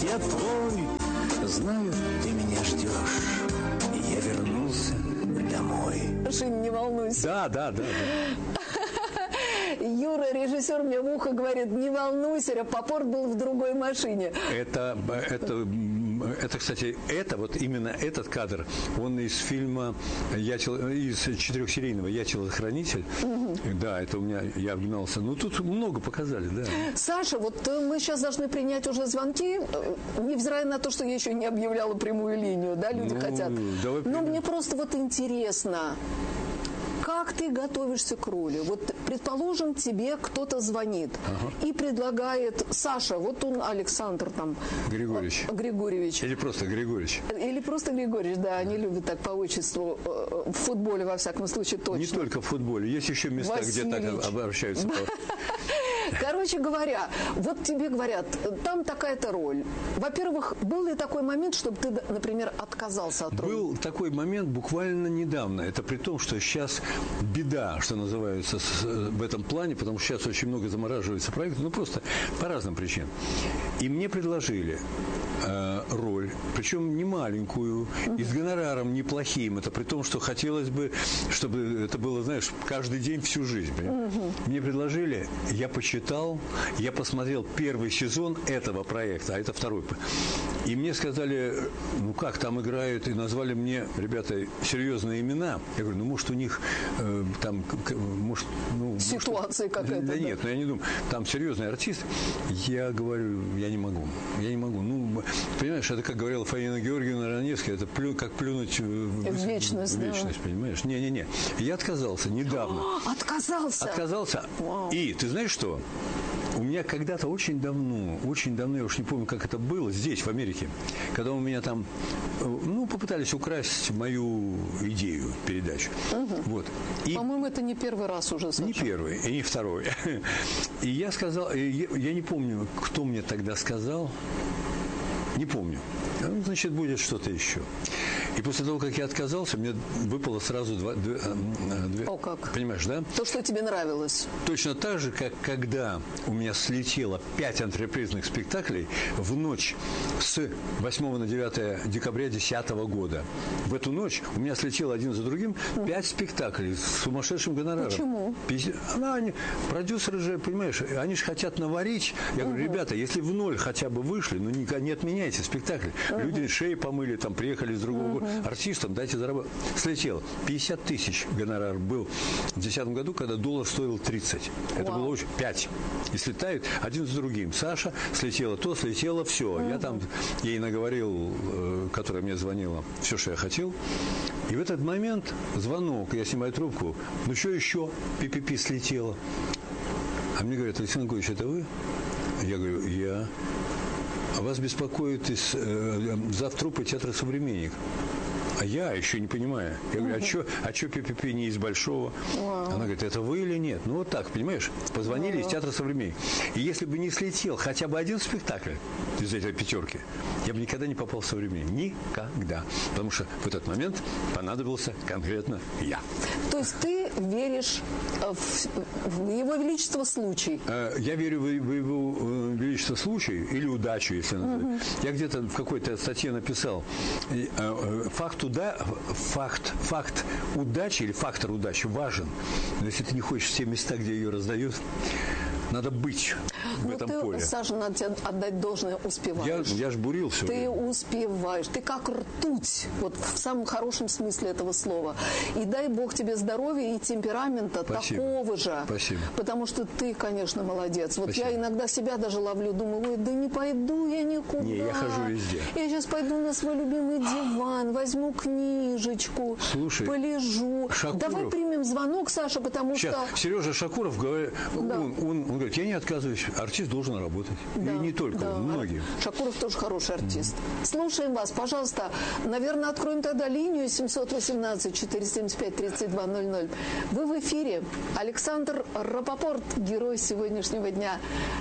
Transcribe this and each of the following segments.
я твой. Знаю, ты меня ждешь, и я вернулся домой. Не волнуйся. Да. Юра, режиссер, мне в ухо говорит, не волнуйся, Рапопорт был в другой машине. Это, кстати, вот именно этот кадр, он из фильма, из 4-серийного «Я телохранитель». Да, это у меня, я обнимался. Ну, тут много показали, да. Саша, вот мы сейчас должны принять уже звонки, невзирая на то, что я еще не объявляла прямую линию, да, люди хотят. Но мне просто вот интересно, как ты готовишься к роли? Вот, предположим, тебе кто-то звонит и предлагает, Саша, вот он Александр там... Григорьевич. Или просто Григорьевич. Да, они любят так по отчеству, в футболе, во всяком случае, точно. Не только в футболе, есть еще места, Васильевич. где так обращаются. Короче говоря, вот тебе говорят, там такая-то роль. Во-первых, был ли такой момент, чтобы ты, например, отказался от роли? Был такой момент буквально недавно. Это при том, что сейчас беда, что называется, в этом плане, потому что сейчас очень много замораживается проектов, ну просто по разным причинам. И мне предложили роль, причем не маленькую, и с гонораром неплохим. Это при том, что хотелось бы, чтобы это было, знаешь, каждый день всю жизнь. Мне предложили, я почитал, я посмотрел первый сезон этого проекта, а это второй. И мне сказали, ну как там играют, и назвали мне, ребята, серьезные имена. Я говорю, ну может у них там, может... Ну, ситуация какая-то. Да нет, ну я не думаю, там серьезный артист. Я говорю, я не могу. Ну, понимаешь, это, как говорила Фаина Георгиевна Раневская, это как плюнуть в вечность, понимаешь? Не. Я отказался недавно. Отказался. Вау. И ты знаешь что? У меня когда-то очень давно, я уж не помню, как это было, здесь, в Америке, когда у меня там, попытались украсть мою идею, передачу. Вот. И, по-моему, это не первый раз уже, Саша. Не первый, и не второй. И я сказал, я не помню, кто мне тогда сказал, не помню. Значит, будет что-то еще. И после того, как я отказался, мне выпало сразу две... О, как? Понимаешь, да? То, что тебе нравилось. Точно так же, как когда у меня слетело 5 антрепризных спектаклей в ночь с 8 на 9 декабря 2010 года. В эту ночь у меня слетело один за другим 5 спектаклей с сумасшедшим гонораром. Почему? Продюсеры же, понимаешь, они же хотят наварить. Я говорю, ребята, если в ноль хотя бы вышли, не отменяйте спектакль. Люди шеи помыли, там приехали из другого артистам, дайте заработать. Слетело. 50 тысяч гонорар был в 2010 году, когда доллар стоил 30. Это было очень... 5. И слетают один за другим. Саша, слетело все. Я там ей наговорил, которая мне звонила, все, что я хотел. И в этот момент звонок, я снимаю трубку. Ну, что еще? Пи-пи-пи слетело. А мне говорят, Александр Григорьевич, это вы? Я говорю, я. А вас беспокоит завтрупа театра «Современник». А я еще не понимаю. Я говорю, а что ППП не из Большого? Она говорит, это вы или нет? Ну, вот так, понимаешь? Позвонили из театра «Современник». И если бы не слетел хотя бы один спектакль из этой 5, я бы никогда не попал в «Современник». Никогда. Потому что в этот момент понадобился конкретно я. То есть ты веришь в Его Величество случай? Я верю в Его Величество случай или удачу, если называть. Я где-то в какой-то статье написал, факт удачи или фактор удачи важен. Но если ты не хочешь все места, где ее раздают, надо быть в этом поле. Саша, надо тебе отдать должное, успеваешь. Я ж бурил все время. Ты успеваешь. Ты как ртуть. Вот в самом хорошем смысле этого слова. И дай Бог тебе здоровья и темперамента такого же. Спасибо. Потому что ты, конечно, молодец. Вот я иногда себя даже ловлю. Думаю, ой, да не пойду я никуда. Не, я хожу везде. Я сейчас пойду на свой любимый диван, возьму книжечку, полежу. Шакуров. Давай примем звонок, Саша, потому что... Сережа Шакуров говорит, он говорит, я не отказываюсь, артист должен работать. Да, и не только он, многие. Шакуров тоже хороший артист. Слушаем вас, пожалуйста. Наверное, откроем тогда линию 718-475-3200. Вы в эфире. Александр Рапопорт, герой сегодняшнего дня.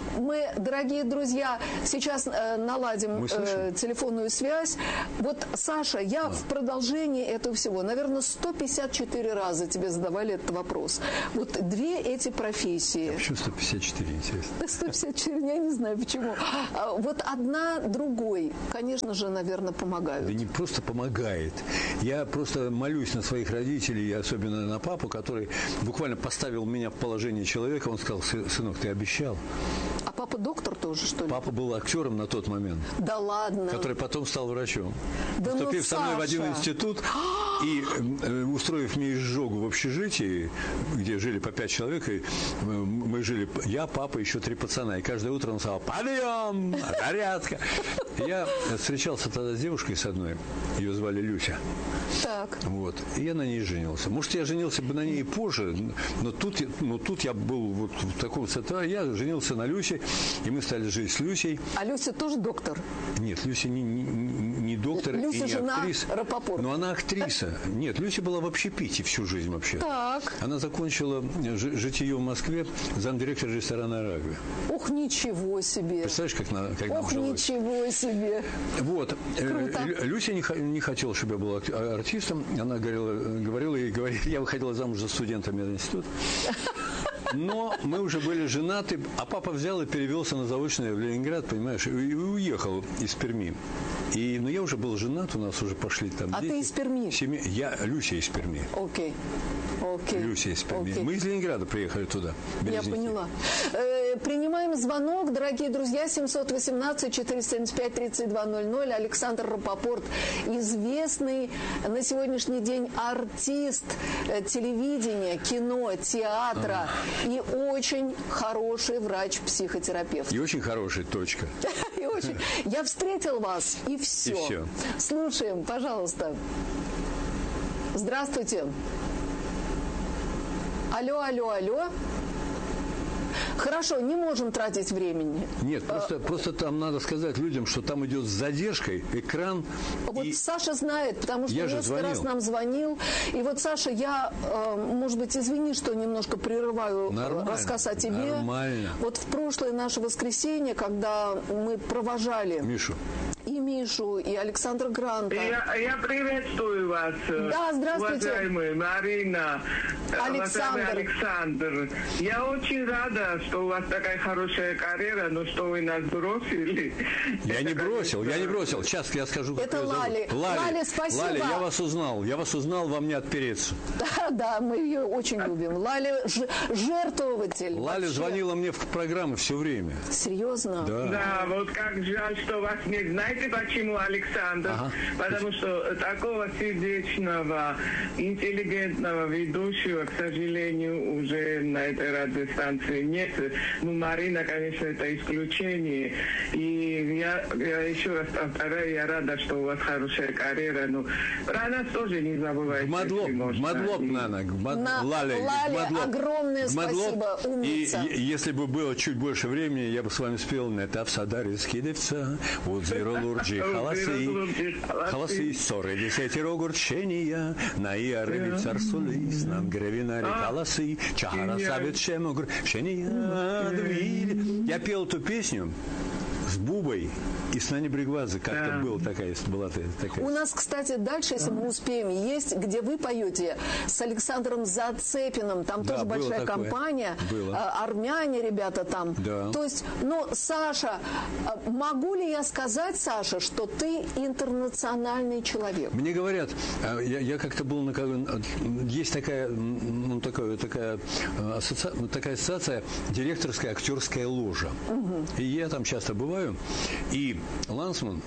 Мы, дорогие друзья, сейчас наладим телефонную связь. Вот, Саша, я в продолжении этого всего, наверное, 154 раза тебе задавали этот вопрос. Вот две эти профессии. Почему 154, интересно? 154, я не знаю почему. Вот одна другой, конечно же, наверное, помогают. Да не просто помогает. Я просто молюсь на своих родителей, и особенно на папу, который буквально поставил меня в положение человека. Он сказал: сынок, ты обещал. А папа доктор тоже, что ли? Папа был актером на тот момент. Да ладно. Который потом стал врачом. Да Поступив со мной в один институт и устроив мне изжогу в общежитии, где жили по 5 человек, и мы жили, я, папа, еще 3 пацана. И каждое утро он сказал: подъем, зарядка. Я встречался тогда с девушкой с одной, ее звали Люся. Так. Вот. И я на ней женился. Может, я женился бы на ней и позже, но тут я был вот в таком состоянии. Я женился на Люсе, и мы стали жить с Люсей. А Люся тоже доктор? Нет, Люся не доктор Люся и не жена актриса. Рапопорт. Но она актриса. Нет, Люся была в общепите всю жизнь вообще. Так. Она закончила житие в Москве, замдиректора ресторана «Арагви». Ох, ничего себе. Представляешь, как нам Ох, жилось? ничего себе. Вот. Круто. Люся не хотела, чтобы я был артистом. Она говорила, я выходила замуж за студента мединститута. Но мы уже были женаты, а папа взял и перевелся на заочное в Ленинград, понимаешь, и уехал из Перми. Но я уже был женат, у нас уже пошли там дети. А ты из Перми? Люся из Перми. Окей. Люся из Перми. Окей. Мы из Ленинграда приехали туда. Я поняла. Принимаем звонок, дорогие друзья, 718-475-3200. Александр Рапопорт, известный на сегодняшний день артист телевидения, кино, театра и очень хороший врач-психотерапевт. И очень хороший, точка. И очень. Я встретил вас, и все. И все. Слушаем, пожалуйста. Здравствуйте. Алло. Хорошо, не можем тратить времени. Нет, просто там надо сказать людям, что там идет с задержкой экран. Вот Саша знает, потому что несколько раз нам звонил. И вот, Саша, я, может быть, извини, что немножко прерываю рассказ о тебе. Нормально. Вот в прошлое наше воскресенье, когда мы провожали и Мишу, и Александра Гранта. Я приветствую вас. Да, здравствуйте. Уважаемая Марина, Александр. Я очень рада, что у вас такая хорошая карьера, но что вы нас бросили. Я не бросил. Сейчас я скажу, как это Лали. Лали, спасибо. Лали, я вас узнал, вам не отпереться. Да, мы ее очень любим. Лали жертвователь. Лали звонила мне в программы все время. Серьезно? Да, вот как жаль, что вас не знаете, почему, Александр? Потому что такого сердечного, интеллигентного ведущего, к сожалению, уже на этой радиостанции нет. Ну, Марина, конечно, это исключение. И я еще раз повторяю, я рада, что у вас хорошая карьера. Но про нас тоже не забывайте. Мадлоп, Лали, огромное спасибо, умница. И если бы было чуть больше времени, я бы с вами спел «Нета в садаре скидывца, вот зиролурджи халасы, ссоры, десятеро огурчения, на иары царсулис, нам гравинари халасы, чахара сабит шемогр, шения двиль». Я пел эту песню с Бубой и с Нани Бригвадзе. Как-то была такая. У нас, кстати, дальше, если мы успеем, есть, где вы поете с Александром Зацепиным. Там тоже большая компания. Армяне ребята там. Да. То есть, Саша, могу ли я сказать, Саша, что ты интернациональный человек? Мне говорят, я как-то был есть такая ассоциация директорская актерская ложа. И я там часто бываю. И Лансман,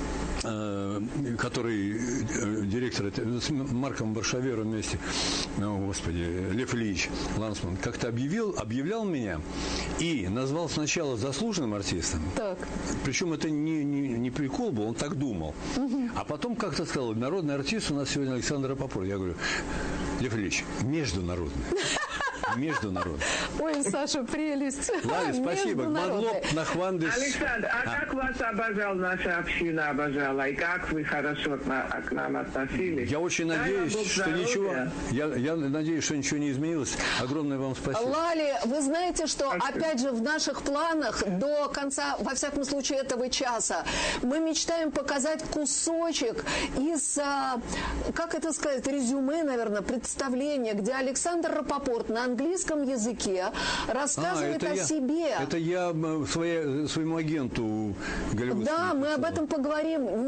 который директор, с Марком Варшавером вместе, Лев Ильич Лансман, как-то объявлял меня и назвал сначала заслуженным артистом. Так. Причем это не прикол был, он так думал. А потом как-то сказал: народный артист у нас сегодня Александр Рапопорт. Я говорю: Лев Ильич, международный. Между народами. Ой, Саша, прелесть. Лали, спасибо. Могло нахвандать. Александр, а как вас обожал наша община, обожала? И как вы хорошо к нам относились? Я очень надеюсь, что ничего... Я надеюсь, что ничего не изменилось. Огромное вам спасибо. Лали, вы знаете, что, опять же, в наших планах до конца, во всяком случае, этого часа, мы мечтаем показать кусочек из, как это сказать, резюме, наверное, представления, где Александр Рапопорт на английском языке рассказывает о себе. Это я своему агенту голливудскому. Да, мы об этом поговорим.